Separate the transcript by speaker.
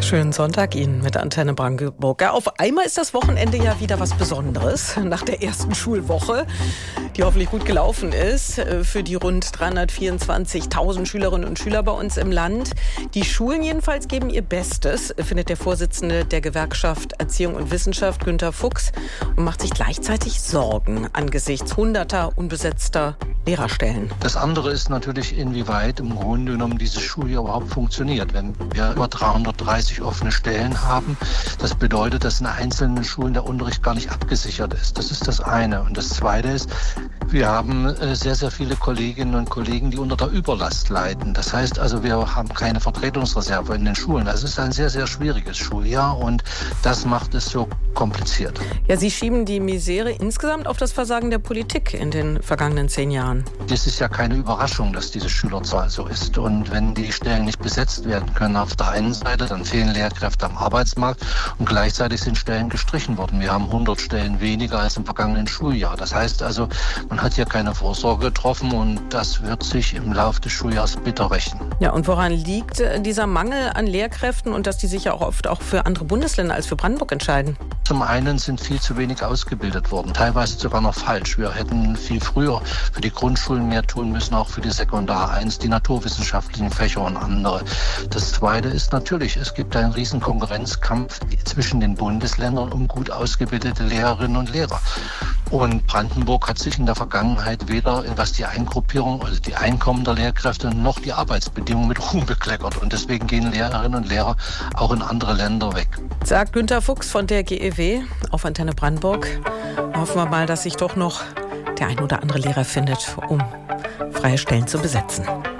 Speaker 1: Schönen Sonntag Ihnen mit Antenne Brandenburg. Ja, auf einmal ist das Wochenende ja wieder was Besonderes. Nach der ersten Schulwoche, die hoffentlich gut gelaufen ist, für die rund 324.000 Schülerinnen und Schüler bei uns im Land. Die Schulen jedenfalls geben ihr Bestes, findet der Vorsitzende der Gewerkschaft Erziehung und Wissenschaft, Günter Fuchs, und macht sich gleichzeitig Sorgen angesichts hunderter unbesetzter Lehrerstellen.
Speaker 2: Das andere ist natürlich, inwieweit im Grunde genommen dieses Schuljahr überhaupt funktioniert. Wenn wir über 330 offene Stellen haben, das bedeutet, dass in einzelnen Schulen der Unterricht gar nicht abgesichert ist. Das ist das eine. Und das zweite ist, wir haben sehr, sehr viele Kolleginnen und Kollegen, die unter der Überlast leiden. Das heißt also, wir haben keine Vertretungsreserve in den Schulen. Das ist ein sehr, sehr schwieriges Schuljahr und das macht es so kompliziert.
Speaker 1: Ja, Sie schieben die Misere insgesamt auf das Versagen der Politik in den vergangenen 10 Jahren.
Speaker 2: Das ist ja keine Überraschung, dass diese Schülerzahl so ist. Und wenn die Stellen nicht besetzt werden können auf der einen Seite, dann fehlen Lehrkräfte am Arbeitsmarkt und gleichzeitig sind Stellen gestrichen worden. Wir haben 100 Stellen weniger als im vergangenen Schuljahr. Das heißt also, man hat hier keine Vorsorge getroffen und das wird sich im Laufe des Schuljahres bitter rächen.
Speaker 1: Ja, und woran liegt dieser Mangel an Lehrkräften und dass die sich ja auch oft auch für andere Bundesländer als für Brandenburg entscheiden?
Speaker 2: Zum einen sind viel zu wenig ausgebildet worden, teilweise sogar noch falsch. Wir hätten viel früher für die Grundschulen mehr tun müssen, auch für die Sekundar 1, die naturwissenschaftlichen Fächer und andere. Das Zweite ist natürlich, es gibt einen riesen Konkurrenzkampf zwischen den Bundesländern um gut ausgebildete Lehrerinnen und Lehrer. Und Brandenburg hat sich in der Vergangenheit weder, was die Eingruppierung, also die Einkommen der Lehrkräfte, noch die Arbeitsbedingungen mit Ruhm bekleckert. Und deswegen gehen Lehrerinnen und Lehrer auch in andere Länder weg.
Speaker 1: Sagt Günter Fuchs von der GEW auf Antenne Brandenburg. Hoffen wir mal, dass sich doch noch der ein oder andere Lehrer findet, um freie Stellen zu besetzen.